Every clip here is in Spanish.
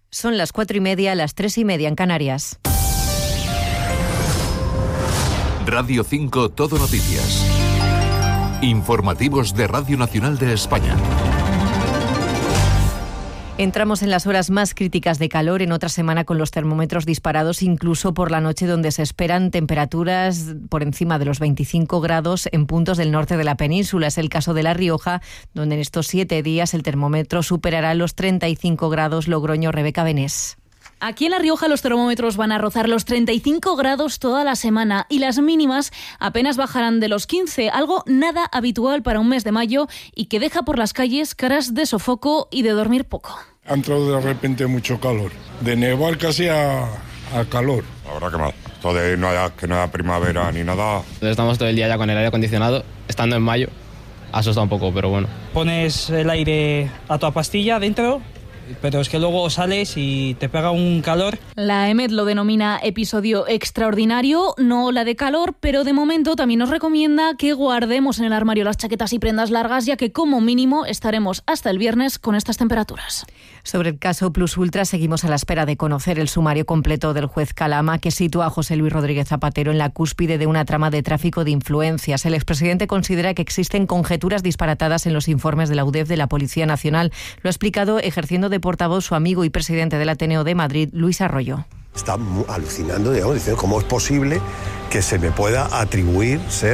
Son las 4:30, las 3:30 en Canarias. Radio 5 Todo Noticias. Informativos de Radio Nacional de España. Entramos en las horas más críticas de calor en otra semana con los termómetros disparados incluso por la noche, donde se esperan temperaturas por encima de los 25 grados en puntos del norte de la península. Es el caso de La Rioja, donde en estos 7 días el termómetro superará los 35 grados. Logroño, Rebeca Benés. Aquí en La Rioja los termómetros van a rozar los 35 grados toda la semana y las mínimas apenas bajarán de los 15, algo nada habitual para un mes de mayo y que deja por las calles caras de sofoco y de dormir poco. Ha entrado de repente mucho calor, de nevar casi a calor. La verdad que mal, esto de que no haya primavera ni nada. Estamos todo el día ya con el aire acondicionado, estando en mayo, asusta un poco, pero bueno. Pones el aire a toda pastilla dentro, pero es que luego sales y te pega un calor. La EMET lo denomina episodio extraordinario, no ola de calor, pero de momento también nos recomienda que guardemos en el armario las chaquetas y prendas largas, ya que como mínimo estaremos hasta el viernes con estas temperaturas. Sobre el caso Plus Ultra, seguimos a la espera de conocer el sumario completo del juez Calama, que sitúa a José Luis Rodríguez Zapatero en la cúspide de una trama de tráfico de influencias. El expresidente considera que existen conjeturas disparatadas en los informes de la UDEF de la Policía Nacional. Lo ha explicado ejerciendo de portavoz su amigo y presidente del Ateneo de Madrid, Luis Arroyo. Está alucinando, digamos, diciendo cómo es posible que se me pueda atribuir ser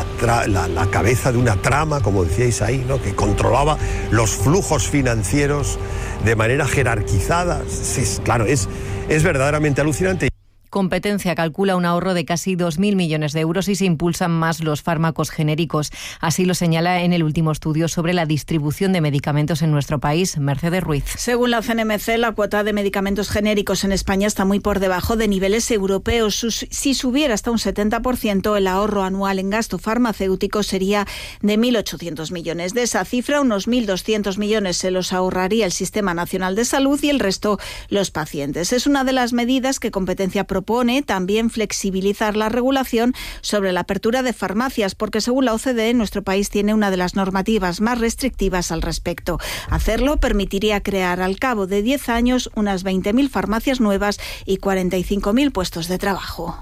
la cabeza de una trama, como decíais ahí, ¿no?, que controlaba los flujos financieros de manera jerarquizada. Sí, claro, es verdaderamente alucinante. Competencia calcula un ahorro de casi 2.000 millones de euros y se impulsan más los fármacos genéricos. Así lo señala en el último estudio sobre la distribución de medicamentos en nuestro país, Mercedes Ruiz. Según la CNMC, la cuota de medicamentos genéricos en España está muy por debajo de niveles europeos. Si subiera hasta un 70%, el ahorro anual en gasto farmacéutico sería de 1.800 millones. De esa cifra, unos 1.200 millones se los ahorraría el Sistema Nacional de Salud y el resto los pacientes. Es una de las medidas que Competencia propone también flexibilizar la regulación sobre la apertura de farmacias, porque según la OCDE, nuestro país tiene una de las normativas más restrictivas al respecto. Hacerlo permitiría crear al cabo de 10 años unas 20.000 farmacias nuevas y 45.000 puestos de trabajo.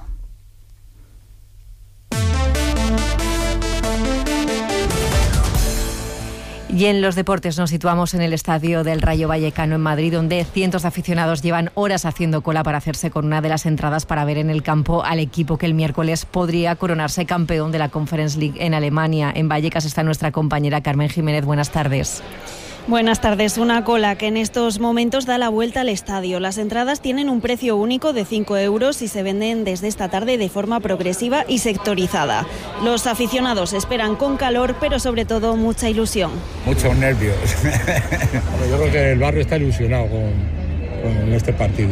Y en los deportes nos situamos en el estadio del Rayo Vallecano en Madrid, donde cientos de aficionados llevan horas haciendo cola para hacerse con una de las entradas para ver en el campo al equipo que el miércoles podría coronarse campeón de la Conference League en Alemania. En Vallecas está nuestra compañera Carmen Jiménez. Buenas tardes. Buenas tardes. Una cola que en estos momentos da la vuelta al estadio. Las entradas tienen un precio único de 5 euros y se venden desde esta tarde de forma progresiva y sectorizada. Los aficionados esperan con calor, pero sobre todo mucha ilusión. Muchos nervios. Yo creo que el barrio está ilusionado con este partido.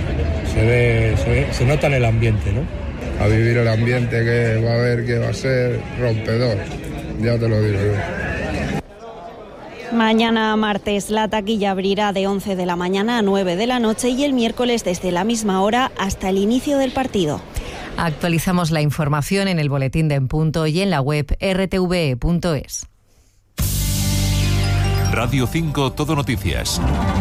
Se nota en el ambiente, ¿no? A vivir el ambiente que va a haber, que va a ser rompedor. Ya te lo digo yo. Mañana martes la taquilla abrirá de 11 de la mañana a 9 de la noche y el miércoles desde la misma hora hasta el inicio del partido. Actualizamos la información en el boletín de En Punto y en la web rtve.es. Radio 5 Todo Noticias.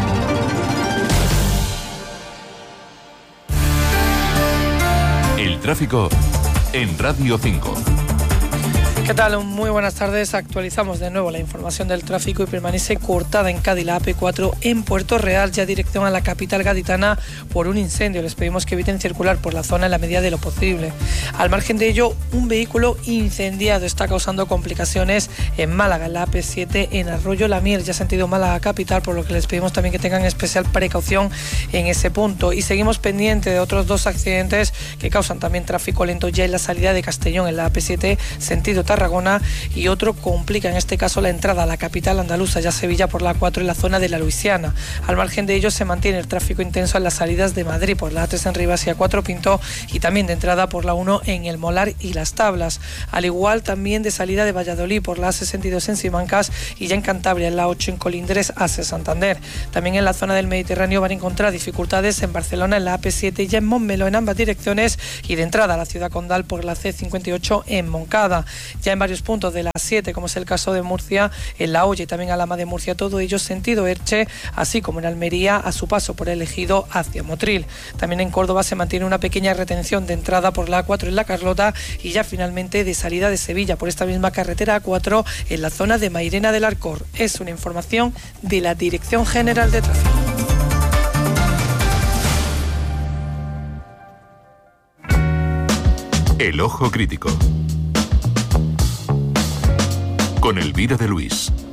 El tráfico en Radio 5. ¿Qué tal? Muy buenas tardes. Actualizamos de nuevo la información del tráfico y permanece cortada en Cádiz la AP4 en Puerto Real, ya dirección a la capital gaditana por un incendio. Les pedimos que eviten circular por la zona en la medida de lo posible. Al margen de ello, un vehículo incendiado está causando complicaciones en Málaga, en la AP7 en Arroyo La Miel, ya sentido Málaga capital, por lo que les pedimos también que tengan especial precaución en ese punto. Y seguimos pendientes de otros 2 accidentes que causan también tráfico lento ya en la salida de Castellón, en la AP7 sentido Tarragona, y otro complica en este caso la entrada a la capital andaluza, ya Sevilla, por la A4 en la zona de la Luisiana. Al margen de ello se mantiene el tráfico intenso en las salidas de Madrid por la A3 en Rivas y A4 Pinto, y también de entrada por la 1 en El Molar y Las Tablas, al igual también de salida de Valladolid por la A62 en Simancas y ya en Cantabria en la 8 en Colindres hacia Santander. También en la zona del Mediterráneo van a encontrar dificultades en Barcelona en la AP7 y ya en Montmeló en ambas direcciones, y de entrada a la ciudad condal por la C58 en Moncada. Ya en varios puntos de la 7, como es el caso de Murcia, en La Hoya y también Alhama de Murcia, todo ello sentido Elche, así como en Almería a su paso por el Ejido hacia Motril. También en Córdoba se mantiene una pequeña retención de entrada por la A4 en La Carlota y ya finalmente de salida de Sevilla por esta misma carretera A4 en la zona de Mairena del Arcor. Es una información de la Dirección General de Tráfico. El Ojo Crítico con Elvira de Luis.